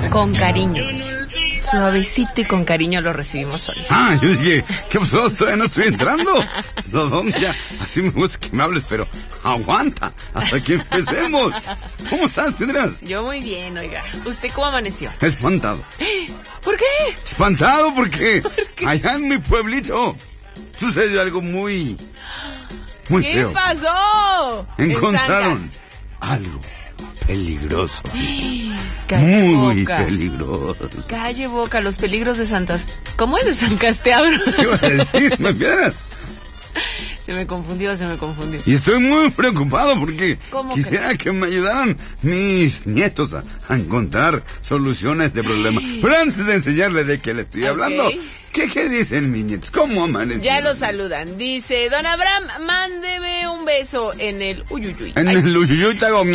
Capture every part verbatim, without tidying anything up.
Con cariño. Suavecito y con cariño lo recibimos hoy. Ah, yo dije, ¿qué pasó? Todavía no estoy entrando. No, ¿dónde ya? Así me gusta que me hables, pero aguanta hasta que empecemos. ¿Cómo estás, Piedras? Yo muy bien, oiga. ¿Usted cómo amaneció? Espantado. ¿Por qué? Espantado porque ¿Por qué? allá en mi pueblito sucedió algo muy, muy ¿Qué feo. pasó? Encontraron En Zancas. algo peligroso. Calle Muy Boca. peligroso. Calle Boca, los peligros de Santas. ¿Cómo es de San Casteabro? ¿Qué vas a decir, me Piedras? Se me confundió, se me confundió. Y estoy muy preocupado porque ¿Cómo quisiera crees? que me ayudaran mis nietos a, a encontrar soluciones de problemas. Pero antes de enseñarles de qué le estoy Ok. hablando, ¿qué, qué dicen mis nietos? ¿Cómo amanecieron? Ya lo saludan. Dice, don Abraham, mándeme un beso en el uyuyuy. En Ay, el uyuyuy te hago...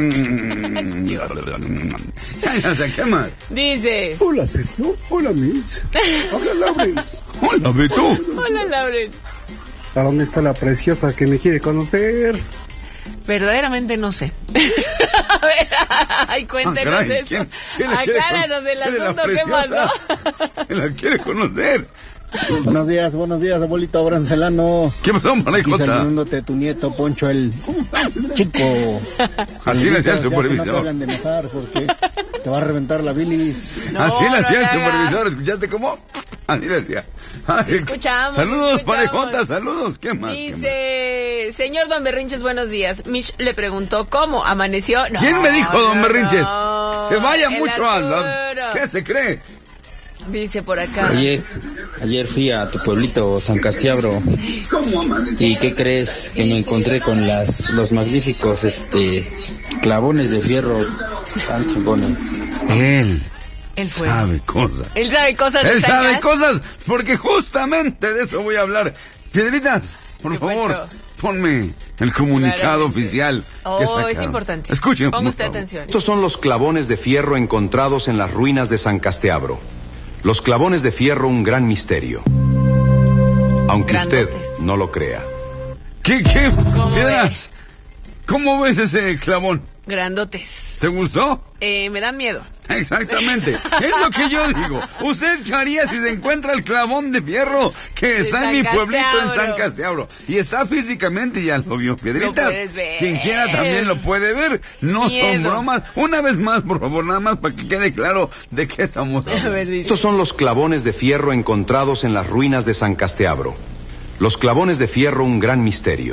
Ya, ya sé, ¿qué más? dice, Hola, Sergio. Hola, Miss. Hola, Lawrence. Hola, ve tú. hola Lauren. ¿A dónde está la preciosa que me quiere conocer? Verdaderamente no sé. A ver, ay, cuéntenos Ah, caray, eso. ¿quién- quién la quiere Acláranos con- el quién es la asunto, ¿qué preciosa? pasó? ¿Quién la quiere conocer? Buenos días, buenos días, abuelito Abrancelano. ¿Qué pasó, Aquí Maricota? saludándote tu nieto Poncho, el chico. Así le hacía el Saluditos, ya que No te supervisor. hagan de enojar porque te va a reventar la bilis. No, Así le no hacía le el haga. supervisor, ¿escuchaste cómo? Así le hacía. Ay, Escuchamos, Saludos, escuchamos. Parejota, saludos. ¿Qué más? ¿Qué Dice, señor Don Berrinches, buenos días. Mish le preguntó cómo amaneció. No, más? ¿Quién me dijo, don no, Berrinches? no. Se vaya El mucho a Arturo. la... ¿Qué se cree? Dice por acá. Ayer, ayer fui a tu pueblito San Castiabro. ¿Y qué crees? Que me encontré con las los magníficos este clavones de fierro tan chingones. Él Él fue. sabe cosas. Él sabe cosas de Él sabe Zancas. cosas porque justamente de eso voy a hablar. Piedritas, por ¿Qué favor, Poncho? ponme el comunicado Claramente. oficial. Oh, que es sacaron. importante. Escuchen, Ponga por usted favor. atención. Estos son los clavones de fierro encontrados en las ruinas de San Casteabro. Los clavones de fierro, un gran misterio. Aunque usted Grandotes. no lo crea. ¿Qué, qué? ¿Cómo Piedras, ves? ¿cómo ves ese clavón? Grandotes. ¿Te gustó? Eh, me da miedo. Exactamente, es lo que yo digo. ¿Usted qué haría si se encuentra el clavón de fierro que está San en mi pueblito en San Casteabro? Casteabro? Y está físicamente, ya lo vio, Piedritas. Lo puedes ver. Quien quiera también lo puede ver. No son Miedo. bromas. Una vez más, por favor, nada más para que quede claro de qué estamos A hablando. ver, dice. Estos son los clavones de fierro encontrados en las ruinas de San Casteabro. Los clavones de fierro, un gran misterio.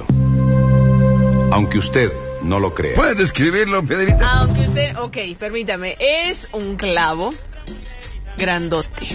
Aunque usted no lo crea. ¿Puede describirlo, Piedritas? Aunque usted, ok, permítame, es un clavo grandote.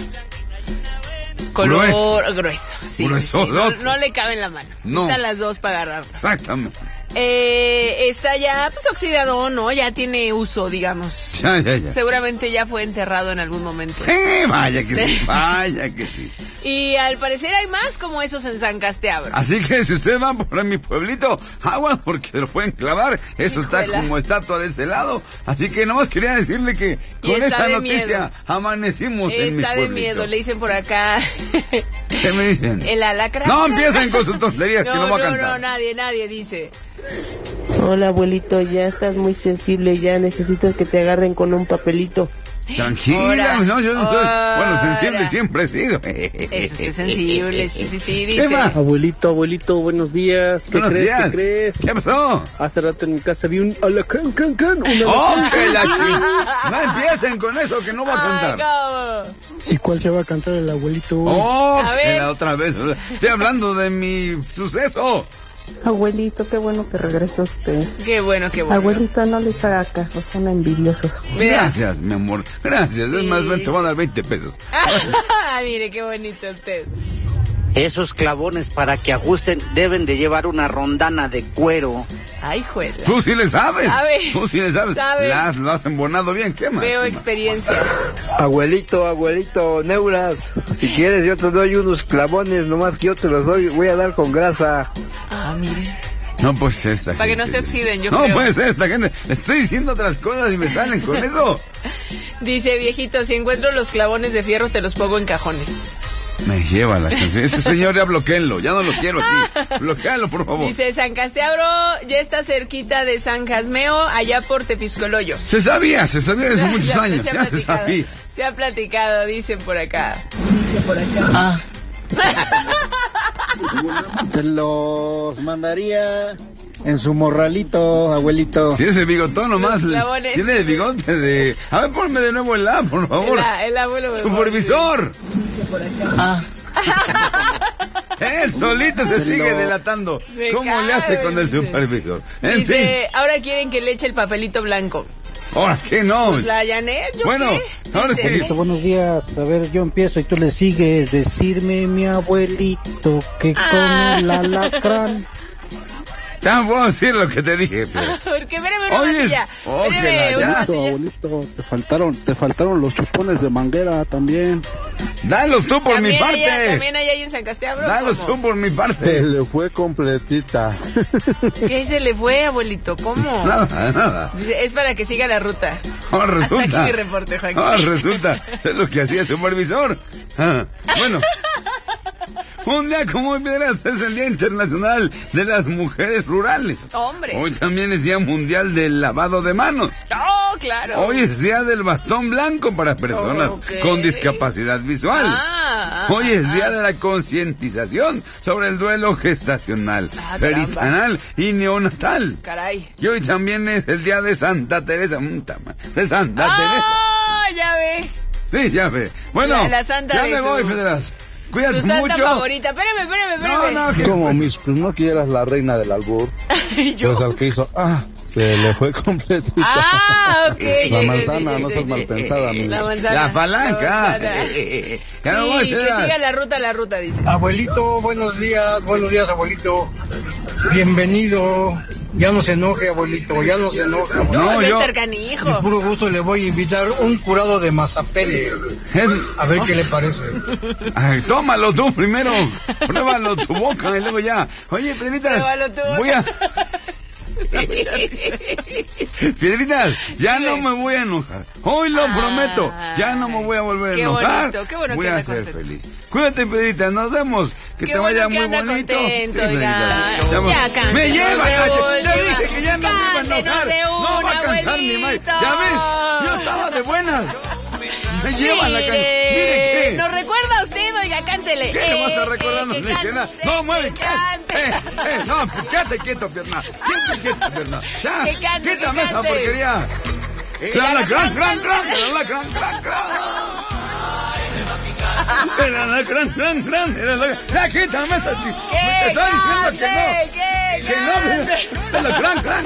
Color Grueso. grueso. Sí, sí, Grueso, sí, No, dote. no le cabe en la mano. No. Están las dos para agarrar. Exactamente. Eh, está ya, pues, oxidado, ¿no? Ya tiene uso, digamos. Ya, ya, ya. Seguramente ya fue enterrado en algún momento. Eh, vaya que sí, vaya que sí. Y al parecer hay más como esos en San Casteabro. Así que si usted va por mi pueblito, agua porque se lo pueden clavar. Eso está Híjola. como estatua de ese lado. Así que nomás quería decirle que Y con está esa de noticia miedo. amanecimos en mi Está de pueblito. miedo, le dicen por acá. ¿Qué me dicen? El alacrán. No empiecen con sus tonterías que no va a no, cantar. no, nadie, nadie dice. Hola abuelito, ya estás muy sensible, ya necesitas que te agarren con un papelito. Tranquila, Ahora, no, yo no estoy... Bueno, ahora. sensible siempre he sido. Es usted sensible, sí, sí, sí, ¿Qué dice. más? Abuelito, abuelito, buenos días. ¿Qué Buenos crees? días. ¿Qué crees? ¿Qué pasó? Hace rato en mi casa vi un alacrán, can, can, un ¡Oh, alacrán. que la chi- No empiecen con eso que no va a Ay, cantar. ¿cómo? ¿Y cuál se va a cantar el abuelito? ¡Oh, A que ver. la otra vez! Estoy hablando de mi suceso. Abuelito, qué bueno que regresó usted. Qué bueno, qué bueno. Abuelito, no les haga caso, son envidiosos. Mira. Gracias, mi amor. Gracias. Es más, Sí. te voy a dar veinte pesos. Ah, mire, qué bonito usted. Esos clavones para que ajusten deben de llevar una rondana de cuero. Ay, juela. Tú sí le sabes. Sabe. Tú sí le sabes. Sabe. Las, lo has embonado bien. ¿Qué más? Veo ¿Qué más? experiencia. Abuelito, abuelito, neuras. Si quieres yo te doy unos clavones, nomás que yo te los doy, voy a dar con grasa. Ah, mire. No, pues esta Para que no gente. se oxiden, yo No, creo. pues esta gente. Estoy diciendo otras cosas y me salen con eso. Dice, viejito, si encuentro los clavones de fierro, te los pongo en cajones. Me lleva la canción. Ese señor ya bloquéenlo, ya no lo quiero aquí. Bloquéalo, por favor. Dice, San Castiabro ya está cerquita de San Jasmeo, allá por Tepiscoloyo. Se sabía, se sabía desde muchos ya, años, se ya se sabía. Se ha platicado, dicen por acá. Dicen por acá. Ah. Te los mandaría en su morralito, abuelito. Si ese bigotón nomás. Tiene el bigote de... A ver, ponme de nuevo el A, por favor. El, a, el abuelo. Supervisor. Ah. Él solito se Te sigue lo... delatando. Me ¿Cómo cabe, le hace con el dice. supervisor? En Dice, fin. ahora quieren que le eche el papelito blanco. Ahora, ¿qué no? Pues la Janet, ¿yo Bueno, qué? ahora Dice, sí. Buenos días, a ver, yo empiezo y tú le sigues. Decirme mi abuelito que Ah. come el alacrán. Ya puedo decir lo que te dije, pero... Porque espérame una Oye, masilla. oh, que Espérame, la- una ya. masilla. Abuelito, te faltaron, te faltaron los chupones de manguera también. Dalos tú por mi También allá- parte. También allá hay en San Castiabro. Dalos ¿cómo? tú por mi Se parte. le fue completita. ¿Qué se le fue, abuelito? ¿Cómo? Nada, nada. Dice, es para que siga la ruta. Ahora Hasta resulta. aquí mi reporte, Joaquín. Ahora resulta. Es lo que hacía el supervisor. Ah, bueno. Un día como hoy, Piedras, es el Día Internacional de las Mujeres Rurales. Hombre. Hoy también es Día Mundial del Lavado de Manos. Oh, claro. Hoy es Día del Bastón Blanco para personas Ok. con discapacidad visual. Ah, Hoy es ah, Día de la Concientización sobre el duelo gestacional, Ah, peritanal y neonatal. Caray. Y hoy también es el Día de Santa Teresa. mm, tama- De Santa Teresa. Ah, ya ve. Sí, ya ve. Bueno, La- la santa ya de me su- voy, Federas. Cuídate Su santa mucho. favorita. Espérame, espérame, No, espérame. no, que... Como mis, pues no quieras la reina del albur. Y yo. Pues al que hizo, ah, se le fue completita. Ah, ok. La manzana, no seas mal pensada, amigo. La manzana. La palanca. La manzana. Ya me Sí, voy, que Federas. siga la ruta, la ruta, dice. Abuelito, buenos días, buenos días, abuelito. Bienvenido. Ya no se enoje, abuelito, ya no se enoje. Abuelito. No, No, yo- yo... De canijo. puro gusto le voy a invitar un curado de mazapele. Es... A ver qué le parece. Ay, tómalo tú primero. Pruébalo tu boca y luego ya. Oye, Piedritas. Pruébalo tu boca. Voy a... Piedritas, ya Dime. no me voy a enojar. Hoy lo Ah, prometo. Ya no me voy a volver a qué enojar. bonito, qué bueno voy que a anda ser contento. feliz. Cuídate, Piedritas. Nos vemos. Que Qué te bueno vaya que muy anda bonito. contento, Sí, oiga. Piedritas. Ya me- cántenos Me lleva, de Nacho. Te última. dije que ya no me iba a Cántenos enojar. de No va a una, cantar ni más. abuelito. Ya ves, yo estaba de buenas. Me lleva la canción. Mire qué. Nos recuerda usted, oiga, cántele. ¿Qué le vas a Eh, recordando? eh, que Ni que nada. cante, No, mueve, que ¿qué? cante. Eh, eh, no, pues quédate quieto, pierna. Quédate quieto, pierna. Ya, Que cante, que quítame esa cante. porquería. La la gran, gran, gran, la la gran, gran, gran. Era la gran, gran, gran, era la Ya, quítame esa chica. Que Me te estoy diciendo que cante, no. que Que no, cante. era la gran, gran.